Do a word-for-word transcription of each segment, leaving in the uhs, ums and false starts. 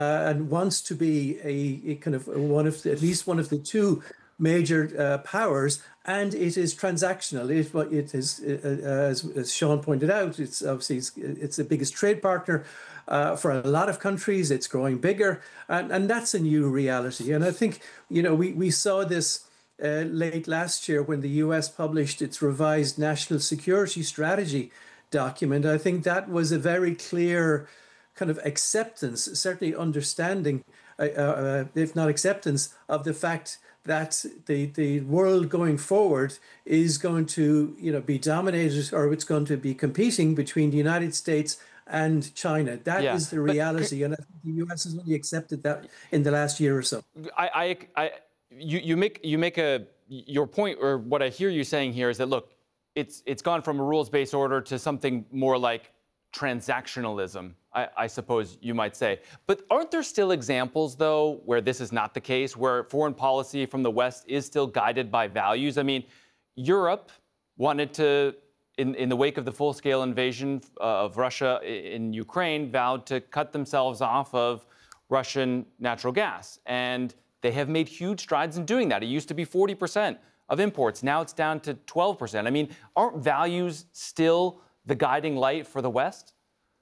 and wants to be a, a kind of one of the, at least one of the two major uh, powers, and it is transactional. It, it is, uh, as, as Sean pointed out, it's obviously it's, it's the biggest trade partner uh, for a lot of countries. It's growing bigger, and, and that's a new reality. And I think, you know, we, we saw this uh, late last year when the U S published its revised national security strategy document. I think that was a very clear kind of acceptance, certainly understanding, uh, uh, if not acceptance, of the fact that the the world going forward is going to, you know, be dominated, or it's going to be competing between the United States and China. That yeah, is the reality, and I think the U S has only accepted that in the last year or so. I, I, I you, you make you make a your point, or what I hear you saying here is that, look, it's it's gone from a rules-based order to something more like transactionalism, I, I suppose you might say. But aren't there still examples, though, where this is not the case, where foreign policy from the West is still guided by values? I mean, Europe wanted to, in, in the wake of the full-scale invasion of Russia in Ukraine, vowed to cut themselves off of Russian natural gas. And they have made huge strides in doing that. It used to be forty percent of imports. Now it's down to twelve percent. I mean, aren't values still the guiding light for the West?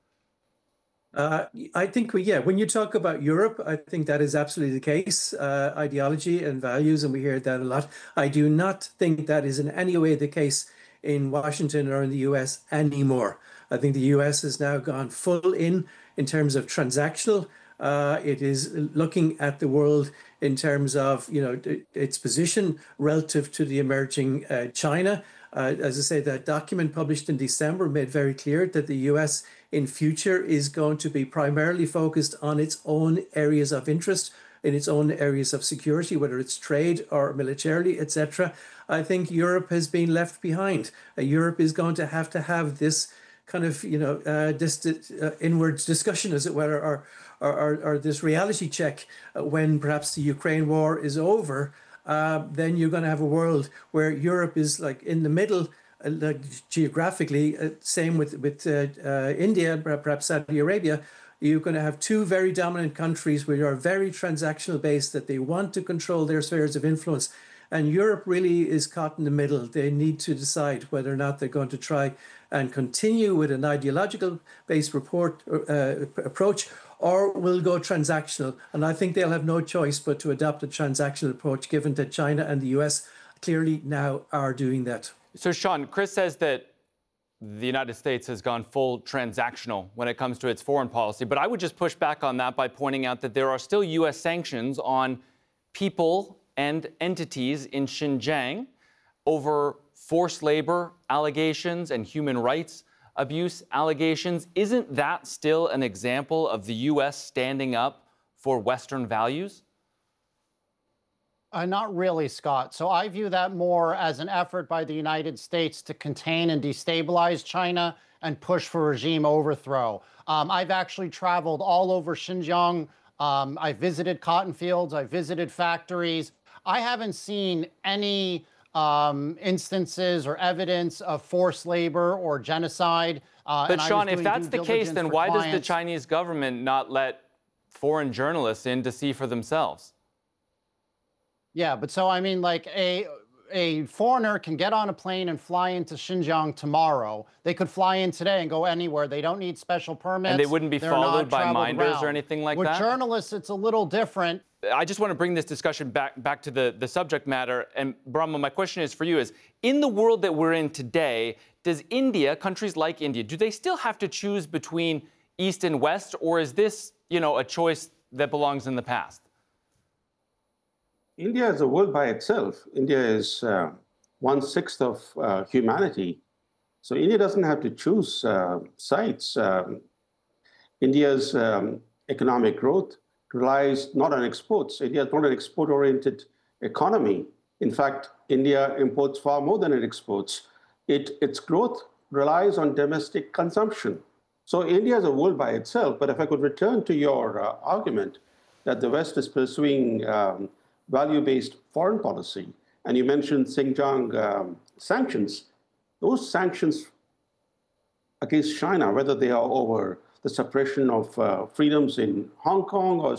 Uh, I think, we, yeah, when you talk about Europe, I think that is absolutely the case, uh, ideology and values, and we hear that a lot. I do not think that is in any way the case in Washington or in the U S anymore. I think the U S has now gone full in, in terms of transactional. Uh, it is looking at the world in terms of, you know, its position relative to the emerging uh, China. Uh, as I say, that document published in December made very clear that the U S in future is going to be primarily focused on its own areas of interest, in its own areas of security, whether it's trade or militarily, et cetera. I think Europe has been left behind. Uh, Europe is going to have to have this kind of, you know, uh, this uh, inward discussion, as it were, or, or, or, or this reality check uh, when perhaps the Ukraine war is over. Uh, then you're going to have a world where Europe is like in the middle, uh, like geographically. Uh, same with with uh, uh, India, perhaps Saudi Arabia. You're going to have two very dominant countries which are very transactional based, that they want to control their spheres of influence. And Europe really is caught in the middle. They need to decide whether or not they're going to try and continue with an ideological based report uh, approach, or will go transactional. And I think they'll have no choice but to adopt a transactional approach, given that China and the U S clearly now are doing that. So, Sean, Chris says that the United States has gone full transactional when it comes to its foreign policy. But I would just push back on that by pointing out that there are still U S sanctions on people and entities in Xinjiang over forced labor allegations and human rights abuse allegations. Isn't that still an example of the U S standing up for Western values? Uh, not really, Scott. So I view that more as an effort by the United States to contain and destabilize China and push for regime overthrow. Um, I've actually traveled all over Xinjiang. Um, I visited cotton fields. I visited factories. I haven't seen any um, instances or evidence of forced labor or genocide. Uh, but Sean, if that's the case, then why does the Chinese government not let foreign journalists in to see for themselves? Yeah, but so, I mean, like a a foreigner can get on a plane and fly into Xinjiang tomorrow. They could fly in today and go anywhere. They don't need special permits. And they wouldn't be They're followed by minders around. or anything like With that? With journalists, it's a little different. I just want to bring this discussion back, back to the, the subject matter. And Brahma, my question is for you is, in the world that we're in today, does India, countries like India, do they still have to choose between East and West? Or is this, you know, a choice that belongs in the past? India is a world by itself. India is uh, one-sixth of uh, humanity. So India doesn't have to choose uh, sides. Um, India's um, economic growth relies not on exports. India is not an export-oriented economy. In fact, India imports far more than it exports. It, its growth relies on domestic consumption. So India is a world by itself. But if I could return to your uh, argument that the West is pursuing um, value-based foreign policy, and you mentioned Xinjiang um, sanctions, those sanctions against China, whether they are over the suppression of uh, freedoms in Hong Kong or